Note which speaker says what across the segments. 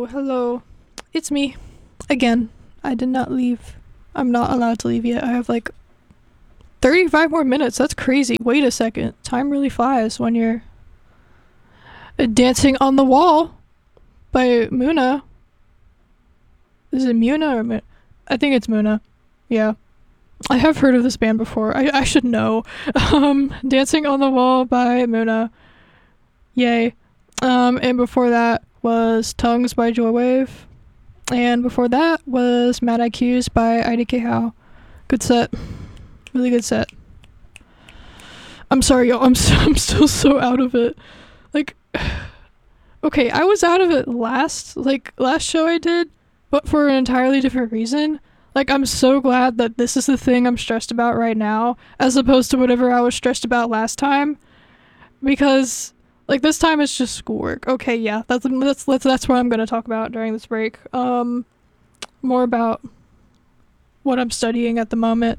Speaker 1: Hello. It's me. Again. I did not leave. I'm not allowed to leave yet. I have like 35 more minutes. That's crazy. Wait a second. Time really flies when you're dancing on the wall by Muna. Is it Muna or Muna? I think it's Muna. Yeah. I have heard of this band before. I should know. Dancing on the Wall by Muna. Yay. And before that was Tongues by Joywave. And before that was Mad IQs by IDK How. Good set. Really good set. I'm sorry, y'all. I'm still so out of it. Like, okay, I was out of it last show I did, but for an entirely different reason. Like, I'm so glad that this is the thing I'm stressed about right now, as opposed to whatever I was stressed about last time. Because, like, this time it's just schoolwork. Okay, yeah, that's what I'm gonna talk about during this break. More about what I'm studying at the moment.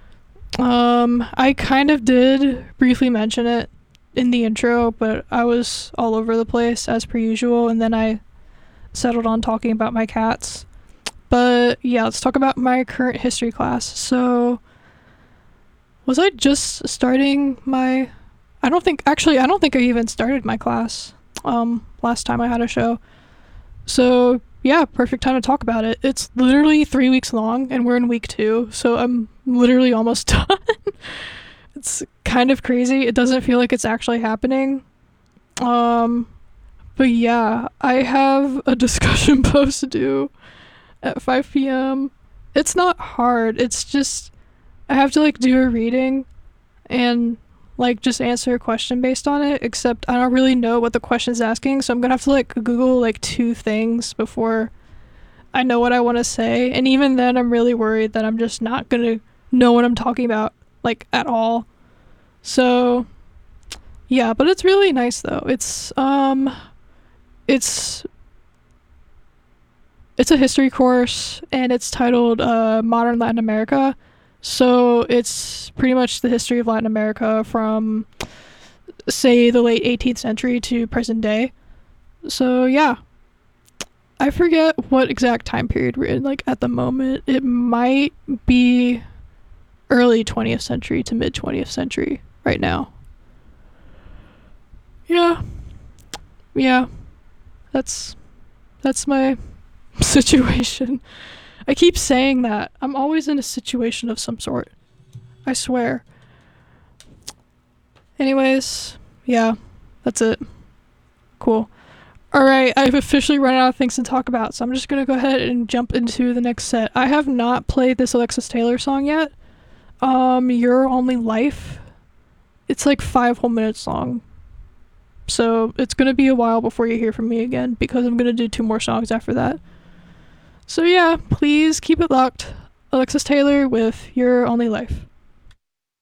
Speaker 1: I kind of did briefly mention it in the intro, but I was all over the place as per usual, and then I settled on talking about my cats. But yeah, let's talk about my current history class. So, was I just starting my... I don't think I even started my class last time I had a show. So yeah, perfect time to talk about it. It's literally 3 weeks long and we're in week 2, so I'm literally almost done. It's kind of crazy. It doesn't feel like it's actually happening. But yeah, I have a discussion post due at 5 p.m. It's not hard. It's just I have to like do a reading and like just answer a question based on it, except I don't really know what the question's asking, so I'm gonna have to like Google like 2 things before I know what I want to say, and even then I'm really worried that I'm just not gonna know what I'm talking about like at all. So yeah, but it's really nice though. It's a history course and it's titled Modern Latin America. So it's pretty much the history of Latin America from, say, the late 18th century to present day. So yeah, I forget what exact time period we're in, like, at the moment. It might be early 20th century to mid 20th century right now. Yeah, that's my situation. I keep saying that. I'm always in a situation of some sort. I swear. Anyways, yeah, that's it. Cool. Alright, I've officially run out of things to talk about, so I'm just gonna go ahead and jump into the next set. I have not played this Alexis Taylor song yet. Your Only Life. It's like 5 whole minutes long. So it's gonna be a while before you hear from me again, because I'm gonna do 2 more songs after that. So yeah, please keep it locked. Alexis Taylor with Your Only Life.